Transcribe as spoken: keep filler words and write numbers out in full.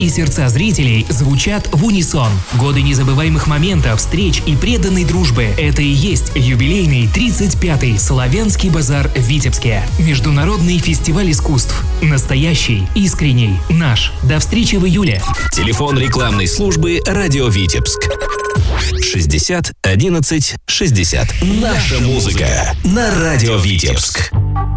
и сердца зрителей звучат в унисон. Годы незабываемых моментов, встреч и преданной дружбы. Это и есть юбилейный тридцать пятый Славянский базар в Витебске. Международный фестиваль искусств. Настоящий, искренний, наш. До встречи в июле. Телефон рекламной службы «Радио Витебск». шестьдесят одиннадцать шестьдесят. Наша музыка на «Радио Витебск».